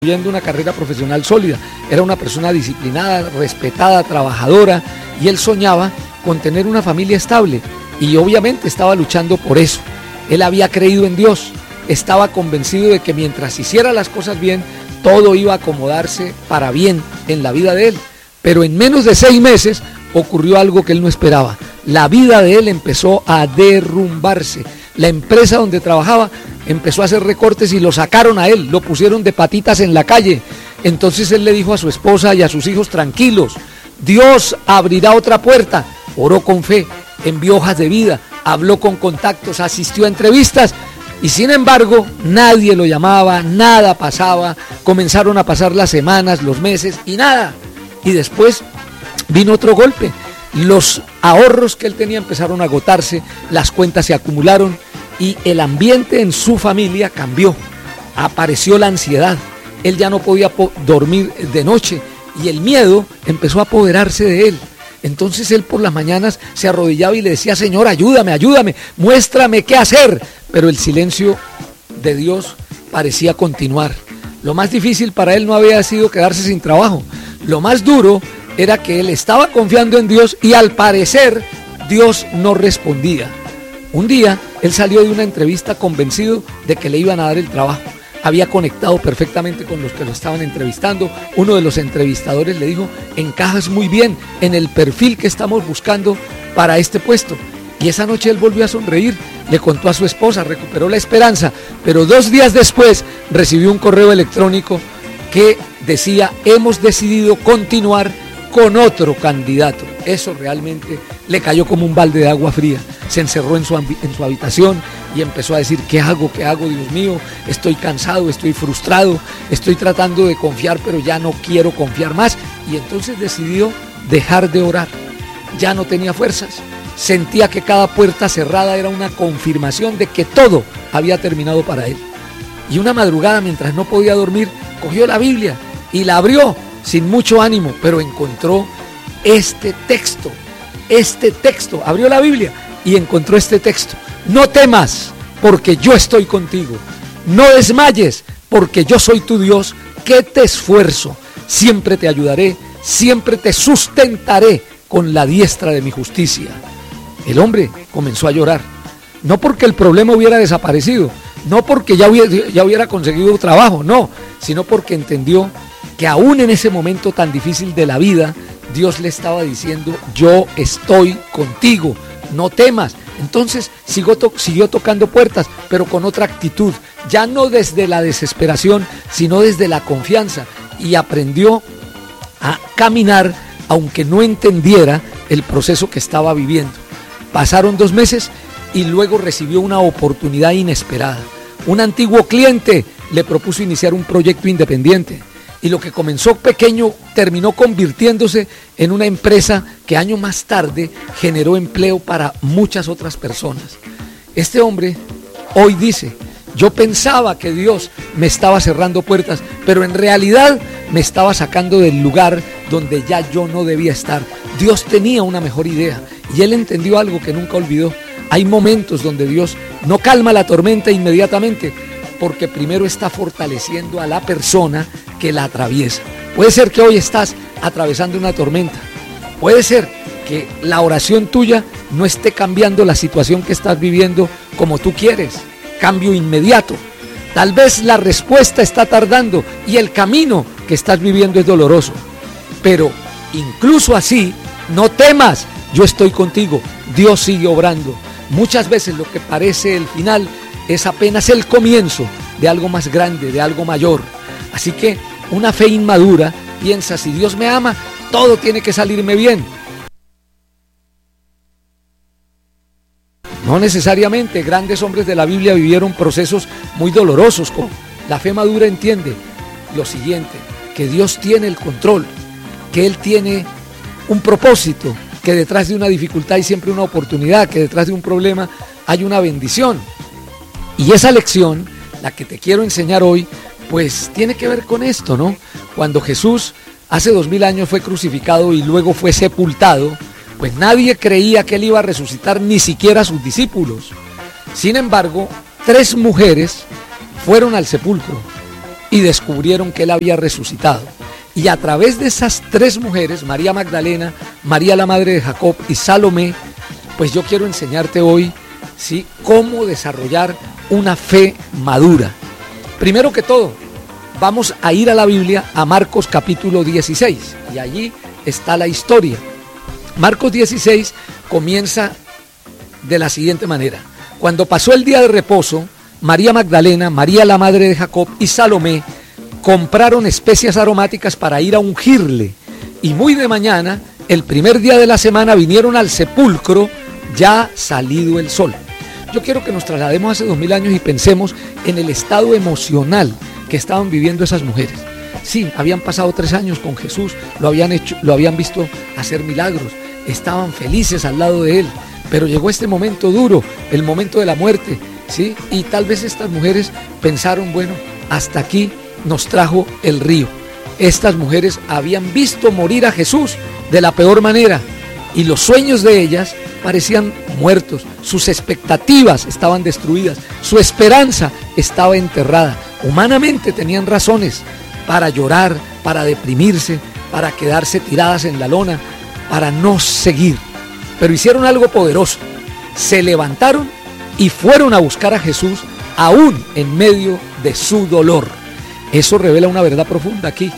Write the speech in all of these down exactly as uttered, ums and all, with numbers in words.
construyendo una carrera profesional sólida. Era una persona disciplinada, respetada, trabajadora, y él soñaba con tener una familia estable, y obviamente estaba luchando por eso. Él había creído en Dios, estaba convencido de que mientras hiciera las cosas bien, todo iba a acomodarse para bien en la vida de él. Pero en menos de seis meses ocurrió algo que él no esperaba. La vida de él empezó a derrumbarse. La empresa donde trabajaba empezó a hacer recortes y lo sacaron a él, lo pusieron de patitas en la calle. Entonces él le dijo a su esposa y a sus hijos: tranquilos, Dios abrirá otra puerta. Oró con fe, envió hojas de vida, habló con contactos, asistió a entrevistas, y sin embargo nadie lo llamaba, nada pasaba. Comenzaron a pasar las semanas, los meses y nada. Y después vino otro golpe. Los ahorros que él tenía empezaron a agotarse, las cuentas se acumularon y el ambiente en su familia cambió. Apareció la ansiedad, él ya no podía dormir de noche y el miedo empezó a apoderarse de él. Entonces él por las mañanas se arrodillaba y le decía: Señor, ayúdame, ayúdame, muéstrame qué hacer. Pero el silencio de Dios parecía continuar. Lo más difícil para él no había sido quedarse sin trabajo. Lo más duro era que él estaba confiando en Dios y al parecer Dios no respondía. Un día él salió de una entrevista convencido de que le iban a dar el trabajo. Había conectado perfectamente con los que lo estaban entrevistando. Uno de los entrevistadores le dijo: encajas muy bien en el perfil que estamos buscando para este puesto. Y esa noche él volvió a sonreír, le contó a su esposa, recuperó la esperanza, pero dos días después recibió un correo electrónico que decía: hemos decidido continuar con otro candidato. Eso realmente le cayó como un balde de agua fría. Se encerró en su, en su habitación y empezó a decir: ¿qué hago? ¿Qué hago? Dios mío, estoy cansado, estoy frustrado, estoy tratando de confiar, pero ya no quiero confiar más. Y entonces decidió dejar de orar. Ya no tenía fuerzas. Sentía que cada puerta cerrada era una confirmación de que todo había terminado para él. Y una madrugada, mientras no podía dormir, cogió la Biblia y la abrió sin mucho ánimo, pero encontró este texto, este texto, abrió la Biblia y encontró este texto: no temas, porque yo estoy contigo, no desmayes, porque yo soy tu Dios, que te esfuerzo, siempre te ayudaré, siempre te sustentaré con la diestra de mi justicia. El hombre comenzó a llorar, no porque el problema hubiera desaparecido, no porque ya hubiera, ya hubiera conseguido trabajo, no, sino porque entendió que aún en ese momento tan difícil de la vida, Dios le estaba diciendo: yo estoy contigo, no temas. Entonces siguió, to- siguió tocando puertas, pero con otra actitud, ya no desde la desesperación, sino desde la confianza, y aprendió a caminar aunque no entendiera el proceso que estaba viviendo. Pasaron dos meses y luego recibió una oportunidad inesperada. Un antiguo cliente le propuso iniciar un proyecto independiente. Y lo que comenzó pequeño terminó convirtiéndose en una empresa que años más tarde generó empleo para muchas otras personas. Este hombre hoy dice: yo pensaba que Dios me estaba cerrando puertas, pero en realidad me estaba sacando del lugar donde ya yo no debía estar. Dios tenía una mejor idea y él entendió algo que nunca olvidó. Hay momentos donde Dios no calma la tormenta inmediatamente, porque primero está fortaleciendo a la persona que la atraviesa. Puede ser que hoy estás atravesando una tormenta. Puede ser que la oración tuya no esté cambiando la situación que estás viviendo como tú quieres. Cambio inmediato. Tal vez la respuesta está tardando y el camino que estás viviendo es doloroso. Pero incluso así, no temas, yo estoy contigo. Dios sigue obrando. Muchas veces lo que parece el final es apenas el comienzo de algo más grande, de algo mayor. Así que una fe inmadura piensa: si Dios me ama, todo tiene que salirme bien. No necesariamente. Grandes hombres de la Biblia vivieron procesos muy dolorosos. La fe madura entiende lo siguiente: que Dios tiene el control, que Él tiene un propósito, que detrás de una dificultad hay siempre una oportunidad, que detrás de un problema hay una bendición. Y esa lección, la que te quiero enseñar hoy, pues tiene que ver con esto, ¿no? Cuando Jesús hace dos mil años fue crucificado y luego fue sepultado, pues nadie creía que él iba a resucitar, ni siquiera sus discípulos. Sin embargo, tres mujeres fueron al sepulcro y descubrieron que él había resucitado. Y a través de esas tres mujeres, María Magdalena, María la madre de Jacob y Salomé, pues yo quiero enseñarte hoy, ¿sí?, cómo desarrollar una fe madura. Primero que todo, vamos a ir a la Biblia, a Marcos capítulo dieciséis, y allí está la historia. Marcos dieciséis comienza de la siguiente manera: cuando pasó el día de reposo, María Magdalena, María la madre de Jacob y Salomé compraron especias aromáticas para ir a ungirle, y muy de mañana, el primer día de la semana, vinieron al sepulcro ya salido el sol. Yo quiero que nos traslademos hace dos mil años y pensemos en el estado emocional que estaban viviendo esas mujeres. Sí, habían pasado tres años con Jesús, lo habían hecho, lo habían visto hacer milagros, estaban felices al lado de él, pero llegó este momento duro, el momento de la muerte, ¿sí? Y tal vez estas mujeres pensaron, bueno, hasta aquí nos trajo el río. Estas mujeres habían visto morir a Jesús de la peor manera, y los sueños de ellas parecían muertos, sus expectativas estaban destruidas, su esperanza estaba enterrada. Humanamente tenían razones para llorar, para deprimirse, para quedarse tiradas en la lona, para no seguir. Pero hicieron algo poderoso: se levantaron y fueron a buscar a Jesús aún en medio de su dolor. Eso revela una verdad profunda aquí,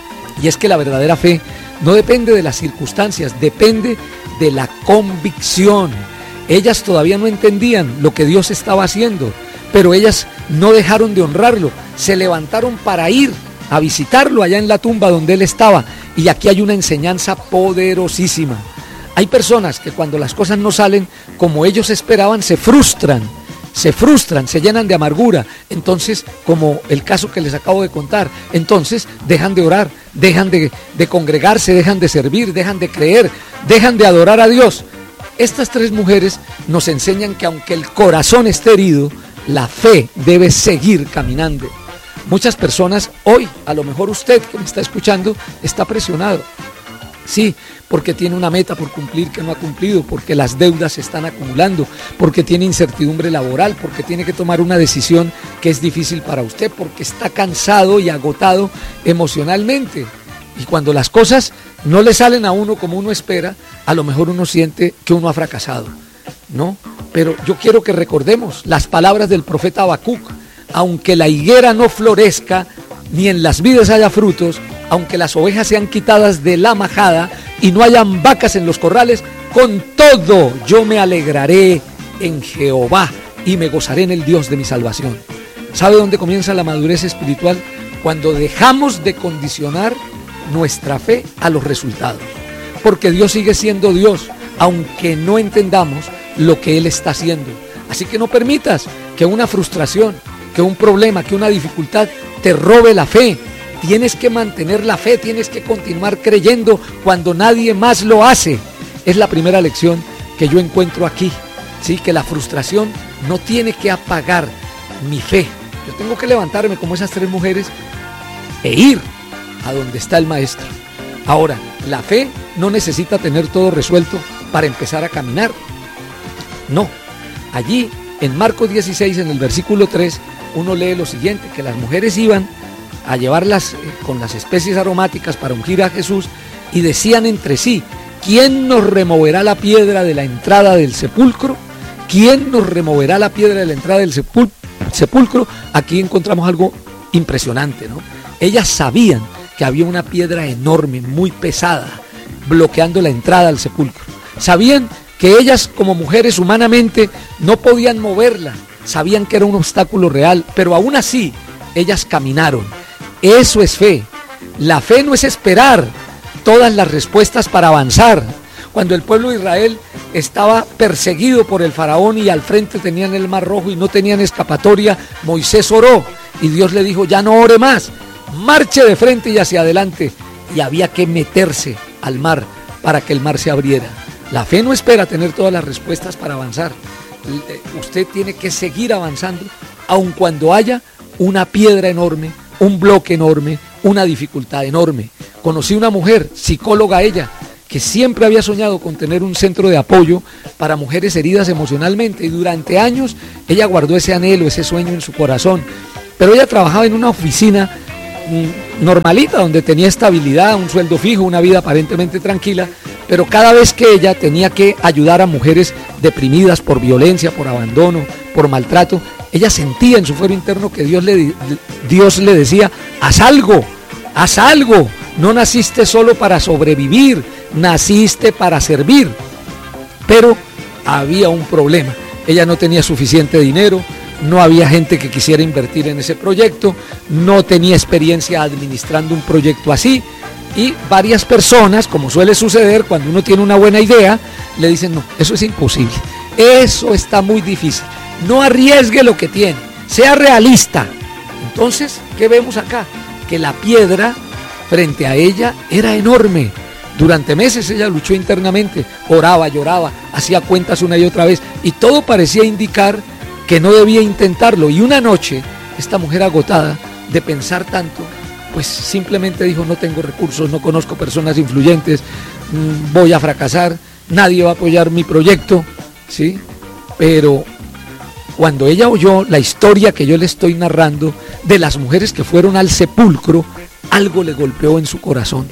y es que la verdadera fe no depende de las circunstancias, depende de la convicción. Ellas todavía no entendían lo que Dios estaba haciendo, pero ellas no dejaron de honrarlo, se levantaron para ir a visitarlo allá en la tumba donde él estaba. Y aquí hay una enseñanza poderosísima. Hay personas que cuando las cosas no salen como ellos esperaban, se frustran, se frustran, se llenan de amargura. Entonces, como el caso que les acabo de contar, entonces dejan de orar, dejan de, de congregarse, dejan de servir, dejan de creer, dejan de adorar a Dios. Estas tres mujeres nos enseñan que aunque el corazón esté herido, la fe debe seguir caminando. Muchas personas hoy, a lo mejor usted que me está escuchando, está presionado. Sí, porque tiene una meta por cumplir que no ha cumplido, porque las deudas se están acumulando, porque tiene incertidumbre laboral, porque tiene que tomar una decisión que es difícil para usted, porque está cansado y agotado emocionalmente. Y cuando las cosas no le salen a uno como uno espera, a lo mejor uno siente que uno ha fracasado, ¿no? Pero yo quiero que recordemos las palabras del profeta Habacuc: aunque la higuera no florezca, ni en las vides haya frutos, aunque las ovejas sean quitadas de la majada y no hayan vacas en los corrales, con todo yo me alegraré en Jehová y me gozaré en el Dios de mi salvación. ¿Sabe dónde comienza la madurez espiritual? Cuando dejamos de condicionar nuestra fe a los resultados, porque Dios sigue siendo Dios, aunque no entendamos lo que Él está haciendo. Así que no permitas que una frustración, que un problema, que una dificultad te robe la fe. Tienes que mantener la fe, tienes que continuar creyendo cuando nadie más lo hace. Es la primera lección que yo encuentro aquí, ¿sí? Que la frustración no tiene que apagar mi fe. Yo tengo que levantarme como esas tres mujeres e ir a donde está el maestro. Ahora, la fe no necesita tener todo resuelto para empezar a caminar. No, allí en Marcos dieciséis, en el versículo tres, uno lee lo siguiente: que las mujeres iban a llevarlas con las especies aromáticas para ungir a Jesús, y decían entre sí: ¿quién nos removerá la piedra de la entrada del sepulcro? ¿Quién nos removerá la piedra de la entrada del sepul- sepulcro? Aquí encontramos algo impresionante, ¿no? Ellas sabían que había una piedra enorme, muy pesada, bloqueando la entrada al sepulcro. Sabían que ellas, como mujeres, humanamente no podían moverla. Sabían que era un obstáculo real, pero aún así ellas caminaron. Eso es fe. La fe no es esperar todas las respuestas para avanzar. Cuando el pueblo de Israel estaba perseguido por el faraón y al frente tenían el mar rojo y no tenían escapatoria, Moisés oró y Dios le dijo: ya no ore más, marche de frente y hacia adelante. Y había que meterse al mar para que el mar se abriera. La fe no espera tener todas las respuestas para avanzar. Usted tiene que seguir avanzando, aun cuando haya una piedra enorme, un bloque enorme, una dificultad enorme. Conocí una mujer, psicóloga ella, que siempre había soñado con tener un centro de apoyo para mujeres heridas emocionalmente, y durante años ella guardó ese anhelo, ese sueño en su corazón. Pero ella trabajaba en una oficina normalita, donde tenía estabilidad, un sueldo fijo, una vida aparentemente tranquila, pero cada vez que ella tenía que ayudar a mujeres deprimidas por violencia, por abandono, por maltrato, ella sentía en su fuero interno que Dios le, Dios le decía, haz algo, haz algo, no naciste solo para sobrevivir, naciste para servir. Pero había un problema, ella no tenía suficiente dinero, no había gente que quisiera invertir en ese proyecto, no tenía experiencia administrando un proyecto así, y varias personas, como suele suceder cuando uno tiene una buena idea, le dicen, no, eso es imposible, eso está muy difícil, no arriesgue lo que tiene, sea realista. Entonces, ¿qué vemos acá? Que la piedra frente a ella era enorme. Durante meses ella luchó internamente, oraba, lloraba, hacía cuentas una y otra vez, y todo parecía indicar que no debía intentarlo. Y una noche, esta mujer agotada de pensar tanto, pues simplemente dijo, no tengo recursos, no conozco personas influyentes, voy a fracasar, nadie va a apoyar mi proyecto, ¿sí? Pero cuando ella oyó la historia que yo le estoy narrando de las mujeres que fueron al sepulcro, algo le golpeó en su corazón.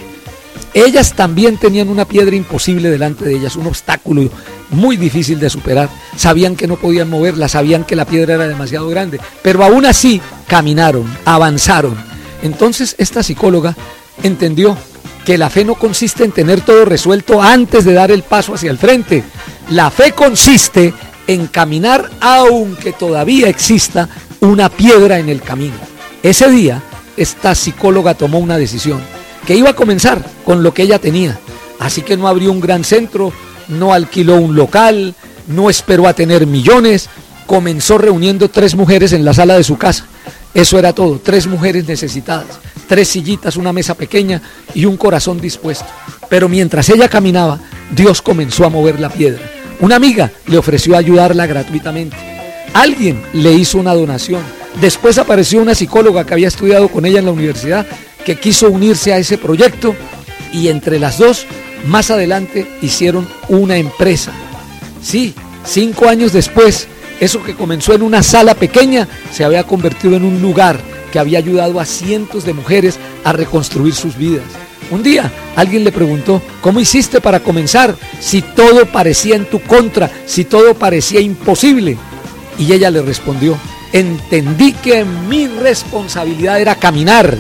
Ellas también tenían una piedra imposible delante de ellas, un obstáculo muy difícil de superar. Sabían que no podían moverla, sabían que la piedra era demasiado grande, pero aún así caminaron, avanzaron. Entonces esta psicóloga entendió que la fe no consiste en tener todo resuelto antes de dar el paso hacia el frente. La fe consiste en caminar aunque todavía exista una piedra en el camino. Ese día, esta psicóloga tomó una decisión, que iba a comenzar con lo que ella tenía. Así que no abrió un gran centro, no alquiló un local, no esperó a tener millones, comenzó reuniendo tres mujeres en la sala de su casa. Eso era todo, tres mujeres necesitadas, tres sillitas, una mesa pequeña y un corazón dispuesto. Pero mientras ella caminaba, Dios comenzó a mover la piedra. Una amiga le ofreció ayudarla gratuitamente. Alguien le hizo una donación. Después apareció una psicóloga que había estudiado con ella en la universidad, que quiso unirse a ese proyecto, y entre las dos, más adelante, hicieron una empresa. Sí, cinco años después, eso que comenzó en una sala pequeña, se había convertido en un lugar que había ayudado a cientos de mujeres a reconstruir sus vidas. Un día, alguien le preguntó, ¿cómo hiciste para comenzar? Si todo parecía en tu contra, si todo parecía imposible. Y ella le respondió, entendí que mi responsabilidad era caminar.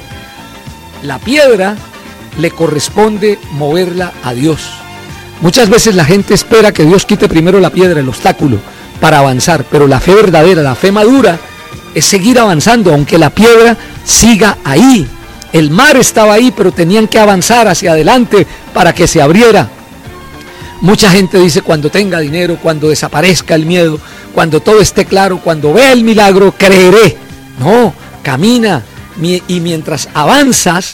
La piedra le corresponde moverla a Dios. Muchas veces la gente espera que Dios quite primero la piedra, el obstáculo, para avanzar, pero la fe verdadera, la fe madura, es seguir avanzando, aunque la piedra siga ahí. El mar estaba ahí, pero tenían que avanzar hacia adelante para que se abriera. Mucha gente dice, cuando tenga dinero, cuando desaparezca el miedo, cuando todo esté claro, cuando vea el milagro, creeré. No, camina. Y mientras avanzas,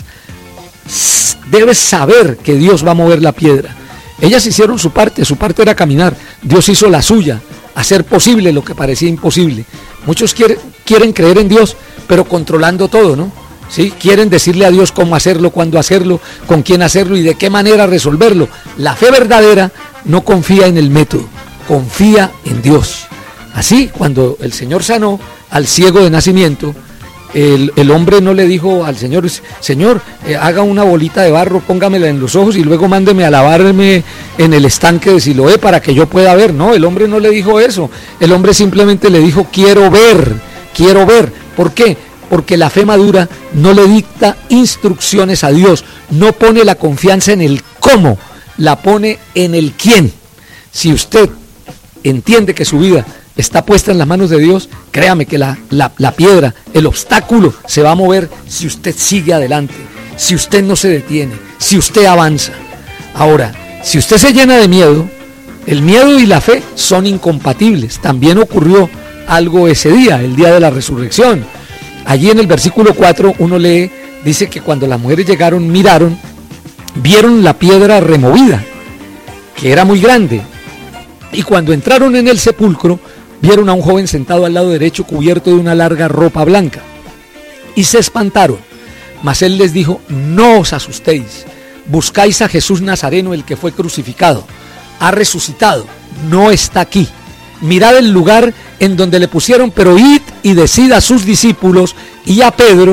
debes saber que Dios va a mover la piedra. Ellas hicieron su parte, su parte era caminar. Dios hizo la suya, hacer posible lo que parecía imposible. Muchos quieren, quieren creer en Dios, pero controlando todo, ¿no? ¿Sí? Quieren decirle a Dios cómo hacerlo, cuándo hacerlo, con quién hacerlo y de qué manera resolverlo. La fe verdadera no confía en el método, confía en Dios. Así, cuando el Señor sanó al ciego de nacimiento, El, el hombre no le dijo al Señor, Señor, eh, haga una bolita de barro, póngamela en los ojos y luego mándeme a lavarme en el estanque de Siloé para que yo pueda ver. No, el hombre no le dijo eso. El hombre simplemente le dijo, quiero ver, quiero ver. ¿Por qué? Porque la fe madura no le dicta instrucciones a Dios, no pone la confianza en el cómo, la pone en el quién. Si usted entiende que su vida está puesta en las manos de Dios, créame que la, la, la piedra, el obstáculo se va a mover si usted sigue adelante, si usted no se detiene, si usted avanza. Ahora, si usted se llena de miedo, el miedo y la fe son incompatibles. También ocurrió algo ese día, el día de la resurrección. Allí en el versículo cuatro uno lee, dice que cuando las mujeres llegaron, miraron, vieron la piedra removida, que era muy grande, y cuando entraron en el sepulcro, vieron a un joven sentado al lado derecho cubierto de una larga ropa blanca y se espantaron. Mas él les dijo, no os asustéis, buscáis a Jesús Nazareno, el que fue crucificado. Ha resucitado, no está aquí. Mirad el lugar en donde le pusieron, pero id y decid a sus discípulos y a Pedro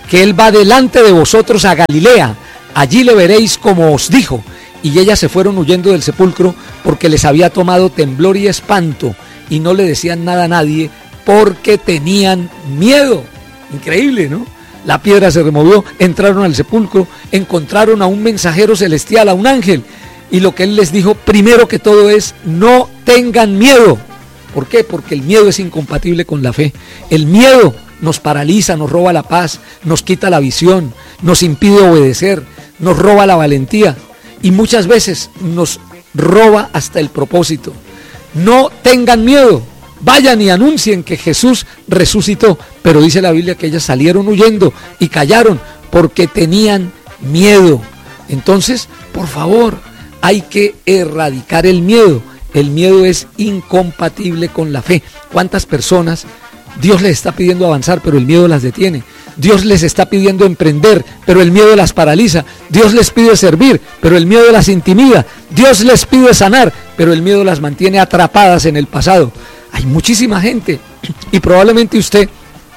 que él va delante de vosotros a Galilea, allí le veréis como os dijo. Y ellas se fueron huyendo del sepulcro porque les había tomado temblor y espanto, y no le decían nada a nadie porque tenían miedo. Increíble, ¿no? La piedra se removió, entraron al sepulcro, encontraron a un mensajero celestial, a un ángel, y lo que él les dijo primero que todo es: no tengan miedo. ¿Por qué? Porque el miedo es incompatible con la fe. El miedo nos paraliza, nos roba la paz, nos quita la visión, nos impide obedecer, nos roba la valentía y muchas veces nos roba hasta el propósito. No tengan miedo, vayan y anuncien que Jesús resucitó, pero dice la Biblia que ellas salieron huyendo y callaron porque tenían miedo. Entonces, por favor, hay que erradicar el miedo. El miedo es incompatible con la fe. ¿Cuántas personas Dios les está pidiendo avanzar, pero el miedo las detiene? Dios les está pidiendo emprender, pero el miedo las paraliza. Dios les pide servir, pero el miedo las intimida. Dios les pide sanar, pero el miedo las mantiene atrapadas en el pasado. Hay muchísima gente, y probablemente usted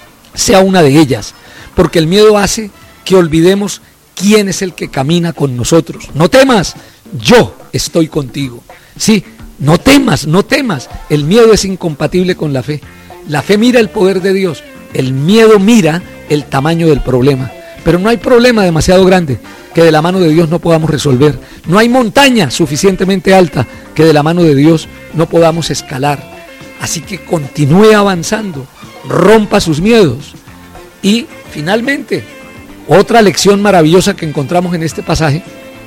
sea una de ellas, porque el miedo hace que olvidemos quién es el que camina con nosotros. No temas, yo estoy contigo. Sí, no temas, no temas. El miedo es incompatible con la fe. La fe mira el poder de Dios, el miedo mira el tamaño del problema. Pero no hay problema demasiado grande que de la mano de Dios no podamos resolver. No hay montaña suficientemente alta que de la mano de Dios no podamos escalar. Así que continúe avanzando, rompa sus miedos. Y finalmente, otra lección maravillosa que encontramos en este pasaje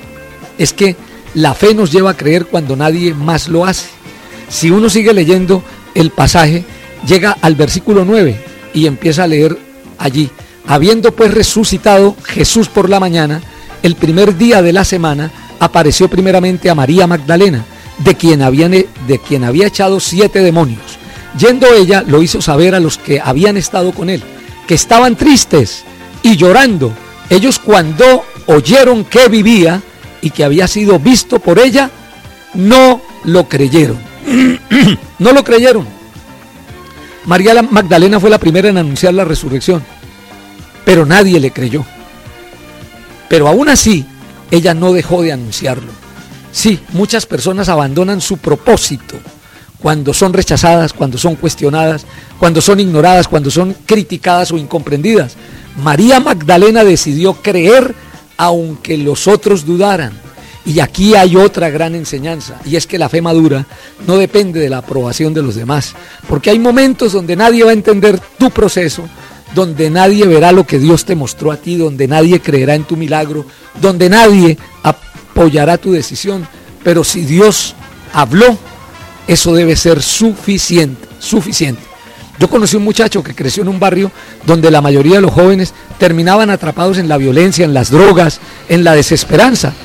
es que la fe nos lleva a creer cuando nadie más lo hace. Si uno sigue leyendo el pasaje, llega al versículo nueve y empieza a leer allí: habiendo pues resucitado Jesús por la mañana, el primer día de la semana, apareció primeramente a María Magdalena, de quien, habían, de quien había echado siete demonios. Yendo ella, lo hizo saber a los que habían estado con él, que estaban tristes y llorando. Ellos, cuando oyeron que vivía y que había sido visto por ella, no lo creyeron. No lo creyeron. María Magdalena fue la primera en anunciar la resurrección, pero nadie le creyó. Pero aún así, ella no dejó de anunciarlo. Sí, muchas personas abandonan su propósito cuando son rechazadas, cuando son cuestionadas, cuando son ignoradas, cuando son criticadas o incomprendidas. María Magdalena decidió creer aunque los otros dudaran. Y aquí hay otra gran enseñanza, y es que la fe madura no depende de la aprobación de los demás, porque hay momentos donde nadie va a entender tu proceso, donde nadie verá lo que Dios te mostró a ti, donde nadie creerá en tu milagro, donde nadie apoyará tu decisión, pero si Dios habló, eso debe ser suficiente, suficiente. Yo conocí un muchacho que creció en un barrio donde la mayoría de los jóvenes terminaban atrapados en la violencia, en las drogas, en la desesperanza.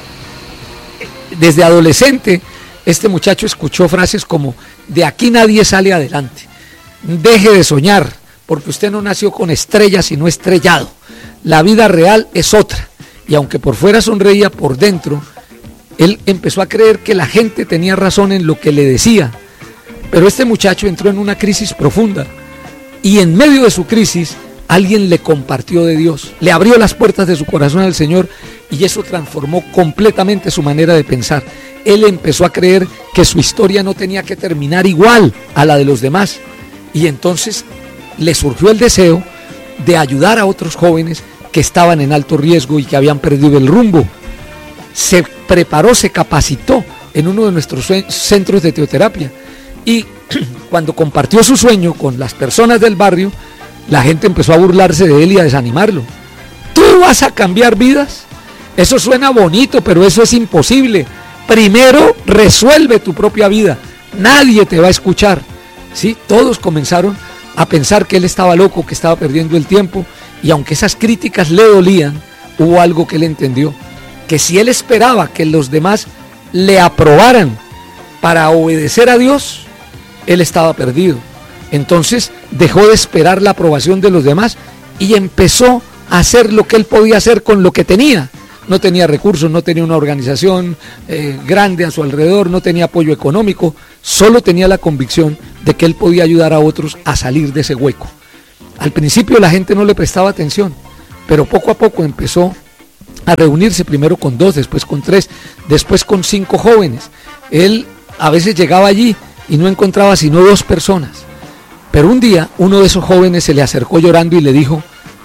Desde adolescente, este muchacho escuchó frases como: de aquí nadie sale adelante, deje de soñar, porque usted no nació con estrellas sino estrellado, la vida real es otra. Y aunque por fuera sonreía, por dentro él empezó a creer que la gente tenía razón en lo que le decía. Pero este muchacho entró en una crisis profunda, y en medio de su crisis alguien le compartió de Dios, le abrió las puertas de su corazón al Señor, y eso transformó completamente su manera de pensar. Él empezó a creer que su historia no tenía que terminar igual a la de los demás, y entonces le surgió el deseo de ayudar a otros jóvenes que estaban en alto riesgo y que habían perdido el rumbo. Se preparó, se capacitó en uno de nuestros centros de teoterapia, y cuando compartió su sueño con las personas del barrio, la gente empezó a burlarse de él y a desanimarlo. ¿Tú vas a cambiar vidas? Eso suena bonito, pero eso es imposible. Primero resuelve tu propia vida, nadie te va a escuchar. ¿Sí? Todos comenzaron a pensar que él estaba loco, que estaba perdiendo el tiempo, y aunque esas críticas le dolían, hubo algo que él entendió: que si él esperaba que los demás le aprobaran para obedecer a Dios, él estaba perdido. Entonces dejó de esperar la aprobación de los demás y empezó a hacer lo que él podía hacer con lo que tenía. No tenía recursos, no tenía una organización eh, grande a su alrededor, no tenía apoyo económico, solo tenía la convicción de que él podía ayudar a otros a salir de ese hueco. Al principio la gente no le prestaba atención, pero poco a poco empezó a reunirse, primero con dos, después con tres, después con cinco jóvenes. Él a veces llegaba allí y no encontraba sino dos personas, pero un día uno de esos jóvenes se le acercó llorando y le dijo: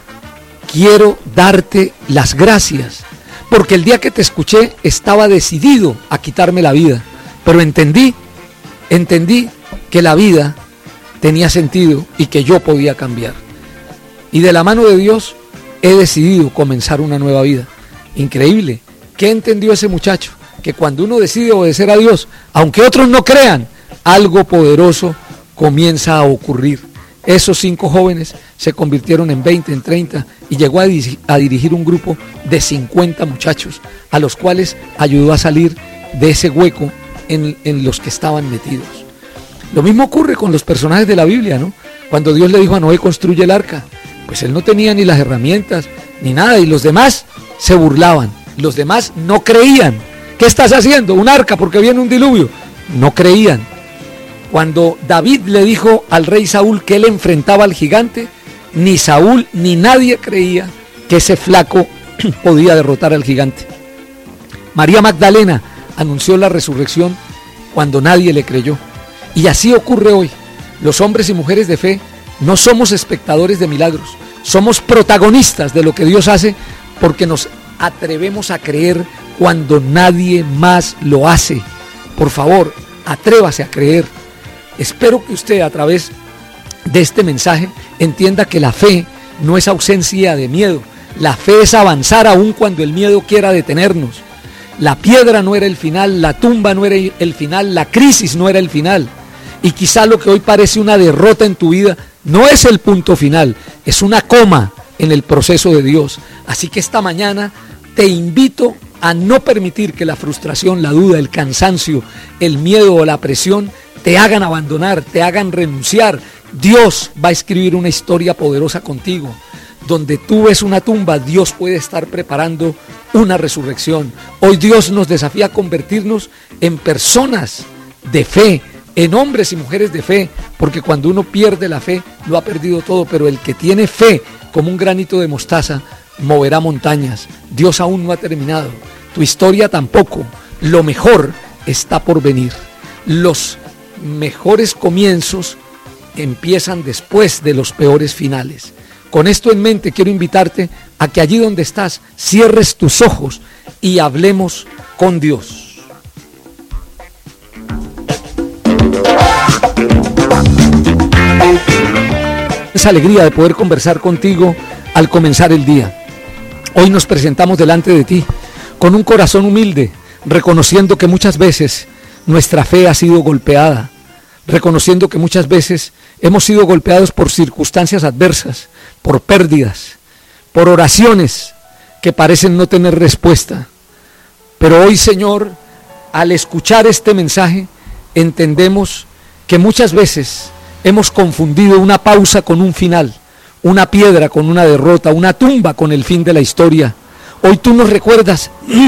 quiero darte las gracias, porque el día que te escuché estaba decidido a quitarme la vida, pero entendí, entendí que la vida tenía sentido y que yo podía cambiar. Y de la mano de Dios he decidido comenzar una nueva vida. Increíble. ¿Qué entendió ese muchacho? Que cuando uno decide obedecer a Dios, aunque otros no crean, algo poderoso comienza a ocurrir. Esos cinco jóvenes se convirtieron en veinte, en treinta, y llegó a, di- a dirigir un grupo de cincuenta muchachos, a los cuales ayudó a salir de ese hueco en, en los que estaban metidos. Lo mismo ocurre con los personajes de la Biblia, ¿no? Cuando Dios le dijo a Noé: construye el arca, pues él no tenía ni las herramientas, ni nada, y los demás se burlaban, los demás no creían. ¿Qué estás haciendo? Un arca porque viene un diluvio. No creían. Cuando David le dijo al rey Saúl que él enfrentaba al gigante, ni Saúl ni nadie creía que ese flaco podía derrotar al gigante. María Magdalena anunció la resurrección cuando nadie le creyó. Y así ocurre hoy. Los hombres y mujeres de fe no somos espectadores de milagros, somos protagonistas de lo que Dios hace, porque nos atrevemos a creer cuando nadie más lo hace. Por favor, atrévase a creer. Espero que usted, a través de este mensaje, entienda que la fe no es ausencia de miedo. La fe es avanzar aun cuando el miedo quiera detenernos. La piedra no era el final, la tumba no era el final, la crisis no era el final. Y quizá lo que hoy parece una derrota en tu vida no es el punto final, es una coma en el proceso de Dios. Así que esta mañana te invito a no permitir que la frustración, la duda, el cansancio, el miedo o la presión te hagan abandonar, te hagan renunciar. Dios va a escribir una historia poderosa contigo. Donde tú ves una tumba, Dios puede estar preparando una resurrección. Hoy Dios nos desafía a convertirnos en personas de fe, en hombres y mujeres de fe, porque cuando uno pierde la fe, lo ha perdido todo, pero el que tiene fe como un granito de mostaza, moverá montañas. Dios aún no ha terminado, tu historia tampoco. Lo mejor está por venir. Los mejores comienzos empiezan después de los peores finales. Con esto en mente, quiero invitarte a que allí donde estás, cierres tus ojos y hablemos con Dios. Es alegría de poder conversar contigo al comenzar el día. Hoy nos presentamos delante de ti con un corazón humilde, reconociendo que muchas veces nuestra fe ha sido golpeada, reconociendo que muchas veces hemos sido golpeados por circunstancias adversas, por pérdidas, por oraciones que parecen no tener respuesta. Pero hoy, Señor, al escuchar este mensaje, entendemos que muchas veces hemos confundido una pausa con un final, una piedra con una derrota, una tumba con el fin de la historia. Hoy tú nos recuerdas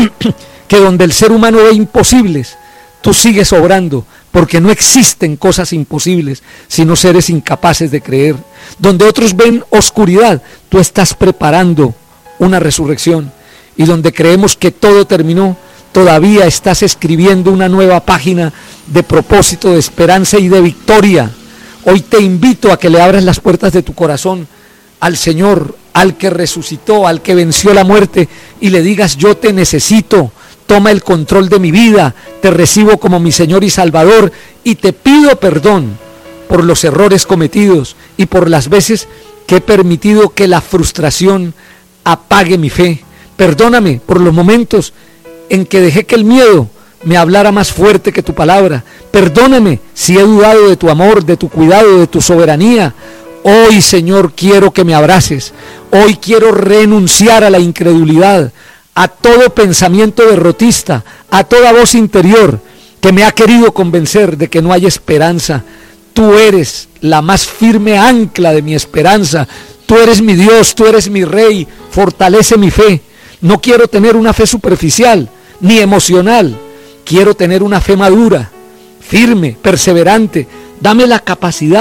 que donde el ser humano ve imposibles, tú sigues obrando, porque no existen cosas imposibles, sino seres incapaces de creer. Donde otros ven oscuridad, tú estás preparando una resurrección. Y donde creemos que todo terminó, todavía estás escribiendo una nueva página de propósito, de esperanza y de victoria. Hoy te invito a que le abras las puertas de tu corazón al Señor, al que resucitó, al que venció la muerte, y le digas: yo te necesito. Toma el control de mi vida, te recibo como mi Señor y Salvador, y te pido perdón por los errores cometidos y por las veces que he permitido que la frustración apague mi fe. Perdóname por los momentos en que dejé que el miedo me hablara más fuerte que tu palabra. Perdóname si he dudado de tu amor, de tu cuidado, de tu soberanía. Hoy, Señor, quiero que me abraces. Hoy quiero renunciar a la incredulidad, a todo pensamiento derrotista, a toda voz interior que me ha querido convencer de que no hay esperanza. Tú eres la más firme ancla de mi esperanza. Tú eres mi Dios, tú eres mi Rey. Fortalece mi fe. No quiero tener una fe superficial ni emocional. Quiero tener una fe madura, firme, perseverante. Dame la capacidad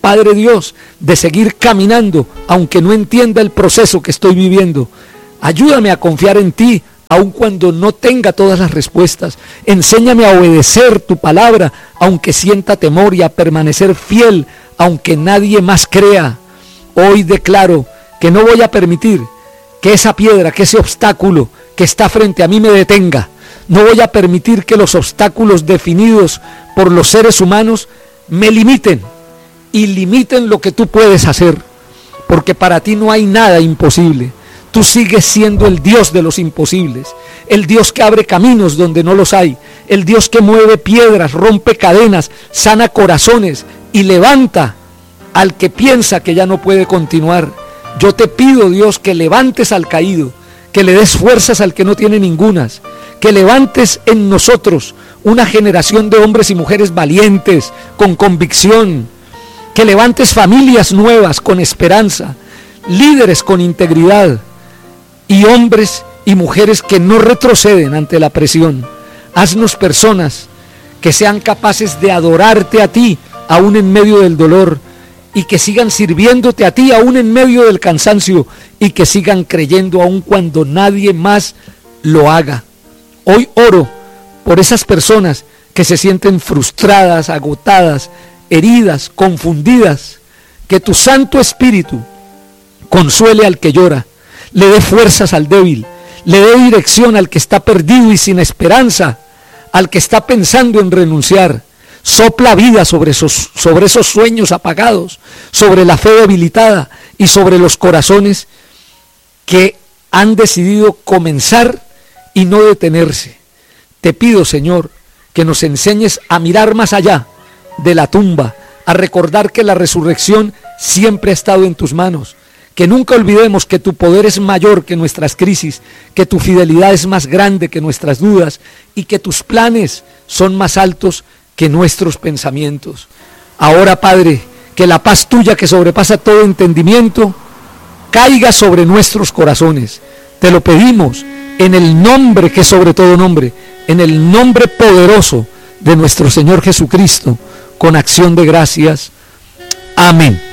Padre Dios, de seguir caminando, aunque no entienda el proceso que estoy viviendo. Ayúdame a confiar en ti, aun cuando no tenga todas las respuestas. Enséñame a obedecer tu palabra, aunque sienta temor, y a permanecer fiel, aunque nadie más crea. Hoy declaro que no voy a permitir que esa piedra, que ese obstáculo que está frente a mí me detenga. No voy a permitir que los obstáculos definidos por los seres humanos me limiten y limiten lo que tú puedes hacer, porque para ti no hay nada imposible. Tú sigues siendo el Dios de los imposibles, el Dios que abre caminos donde no los hay, el Dios que mueve piedras, rompe cadenas, sana corazones y levanta al que piensa que ya no puede continuar. Yo te pido, Dios, que levantes al caído, que le des fuerzas al que no tiene ningunas, que levantes en nosotros una generación de hombres y mujeres valientes, con convicción, que levantes familias nuevas con esperanza, líderes con integridad y hombres y mujeres que no retroceden ante la presión. Haznos personas que sean capaces de adorarte a ti aún en medio del dolor, y que sigan sirviéndote a ti aún en medio del cansancio, y que sigan creyendo aún cuando nadie más lo haga. Hoy oro por esas personas que se sienten frustradas, agotadas, heridas, confundidas. Que tu Santo Espíritu consuele al que llora, le dé fuerzas al débil, le dé dirección al que está perdido y sin esperanza, al que está pensando en renunciar. Sopla vida sobre esos, sobre esos sueños apagados, sobre la fe debilitada y sobre los corazones que han decidido comenzar y no detenerse. Te pido, Señor, que nos enseñes a mirar más allá de la tumba, a recordar que la resurrección siempre ha estado en tus manos, que nunca olvidemos que tu poder es mayor que nuestras crisis, que tu fidelidad es más grande que nuestras dudas y que tus planes son más altos que nuestros pensamientos. Ahora, Padre, que la paz tuya, que sobrepasa todo entendimiento, caiga sobre nuestros corazones. Te lo pedimos en el nombre que es sobre todo nombre, en el nombre poderoso de nuestro Señor Jesucristo, con acción de gracias. Amén.